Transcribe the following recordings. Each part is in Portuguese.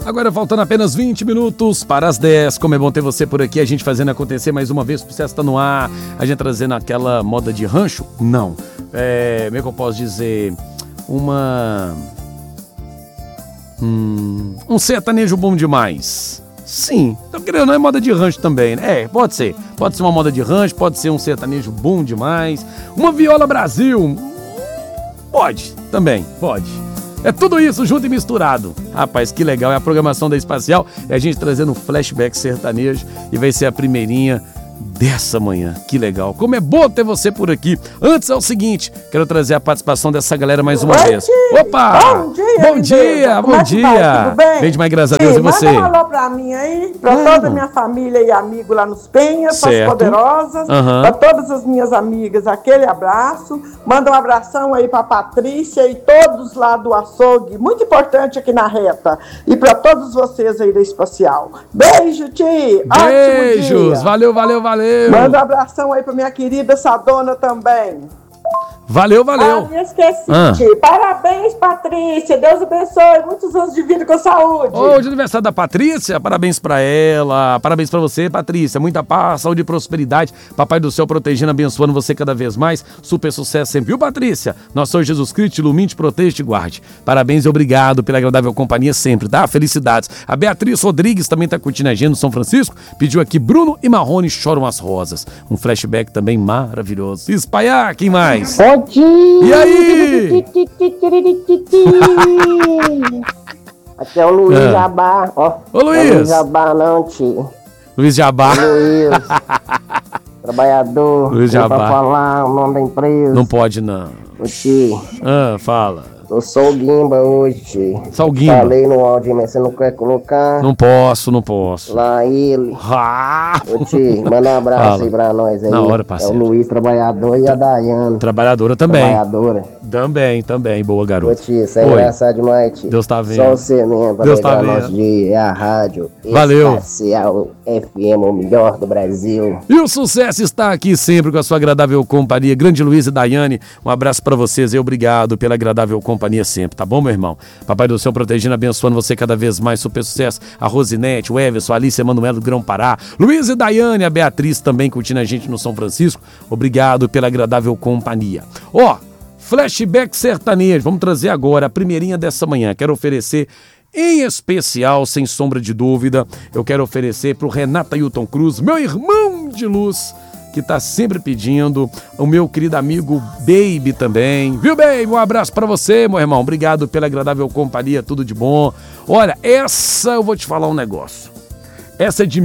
Agora faltando apenas 20 minutos para as 10. Como é bom ter você por aqui, a gente fazendo acontecer mais uma vez. O sucesso tá no ar, a gente trazendo aquela moda de rancho? Não. Como é que eu posso dizer? Um sertanejo bom demais. Sim, tô querendo, não é moda de rancho também, né? Pode ser. Pode ser uma moda de rancho, pode ser um sertanejo bom demais. Uma viola Brasil. Pode, também, pode. É tudo isso junto e misturado. Rapaz, que legal. É a programação da Espacial. É a gente trazendo um flashback sertanejo. E vai ser a primeirinha dessa manhã. Que legal. Como é bom ter você por aqui. Antes é o seguinte, quero trazer a participação dessa galera mais uma vez. Opa! Bom dia! Bom dia! Bom dia! Tudo bem? Bem demais, graças a Deus. E você? Manda um alô pra mim aí, pra toda a minha família e amigo lá nos Penhas, para as Poderosas, pra todas as minhas amigas, aquele abraço. Manda um abração aí pra Patrícia e todos lá do açougue, muito importante aqui na reta. E pra todos vocês aí da Espacial. Beijo, Ti! Beijos! Valeu, valeu, valeu! Manda um abração aí pra minha querida Sadona também. Valeu, valeu. Me esqueci. Parabéns, Patrícia. Deus abençoe. Muitos anos de vida com saúde. Hoje é aniversário da Patrícia. Parabéns pra ela. Parabéns pra você, Patrícia. Muita paz, saúde e prosperidade. Papai do céu protegendo, abençoando você cada vez mais. Super sucesso sempre. Viu, Patrícia? Nosso Senhor Jesus Cristo te ilumine, te protege, te guarde. Parabéns e obrigado pela agradável companhia sempre, tá? Felicidades. A Beatriz Rodrigues também tá curtindo a gente no São Francisco. Pediu aqui Bruno e Marrone Choram as Rosas. Um flashback também maravilhoso. Espalhar, quem mais? E aí? Aqui é o Luiz Jabá, ó. Ô, Luiz. Não é Luiz Jabá não, tio. Luiz Jabá. Luiz. Trabalhador. Luiz Jabá. Pra falar o nome da empresa. Não pode, não. Ô, tio. Fala. Eu sou o Guimba hoje, tio. Sou o Guimba. Falei no áudio, mas você não quer colocar? Não posso. Lá ele. Ô, tio, manda um abraço aí pra nós aí. Na hora, parceiro. É o Luiz, trabalhador, e a Dayane. Trabalhadora também. Trabalhadora. Também, boa garota. Ô, tio, isso é engraçado demais, tio. Deus tá vendo. Só você mesmo pra Deus tá pegar vendo. nosso dia. É a rádio Valeu. Espacial FM, o melhor do Brasil. E o sucesso está aqui sempre com a sua agradável companhia. Grande Luiz e Daiane, um abraço pra vocês e obrigado pela agradável companhia sempre, tá bom, meu irmão? Papai do céu protegendo, abençoando você cada vez mais. Super sucesso. A Rosinete, o Everson, a Alice Emanuel do Grão Pará, Luiz e Daiane, a Beatriz também curtindo a gente no São Francisco. Obrigado pela agradável companhia. Flashback sertanejo, vamos trazer agora a primeirinha dessa manhã. Quero oferecer, em especial, sem sombra de dúvida, eu quero oferecer pro Renato Ailton Cruz, meu irmão de luz, que tá sempre pedindo, o meu querido amigo Baby também. Viu, Baby? Um abraço pra você, meu irmão. Obrigado pela agradável companhia, tudo de bom. Olha, essa eu vou te falar um negócio. Essa é de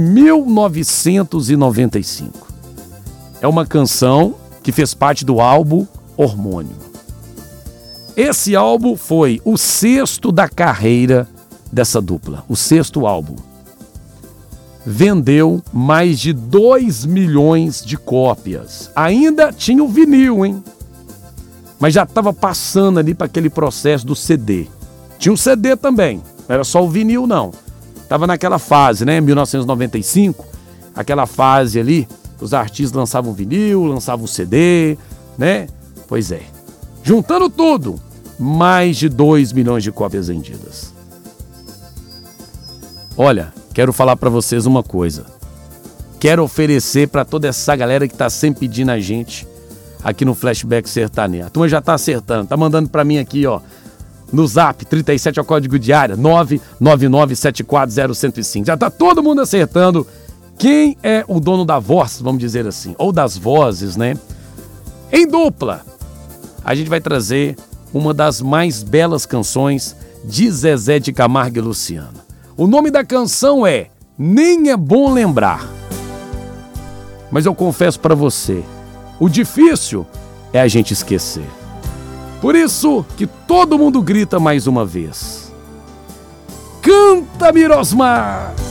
1995. É uma canção que fez parte do álbum Hormônio. Esse álbum foi o 6º da carreira dessa dupla, o 6º álbum. Vendeu mais de 2 milhões de cópias. Ainda tinha o vinil, hein? Mas já estava passando ali para aquele processo do CD. Tinha um CD também, não era só o vinil não. Tava naquela fase, né, 1995, aquela fase ali, os artistas lançavam vinil, lançavam CD, né? Pois é. Juntando tudo, mais de 2 milhões de cópias vendidas. Olha, quero falar pra vocês uma coisa. Quero oferecer pra toda essa galera que tá sempre pedindo a gente aqui no Flashback Sertanejo. A turma já tá acertando, tá mandando pra mim aqui, ó, no Zap, 37 é o código de área, 999740105. Já tá todo mundo acertando quem é o dono da voz, vamos dizer assim, ou das vozes, né? Em dupla, a gente vai trazer uma das mais belas canções de Zezé de Camargo e Luciano. O nome da canção é Nem é Bom Lembrar. Mas eu confesso pra você, o difícil é a gente esquecer. Por isso que todo mundo grita mais uma vez. Canta, Mirosmar!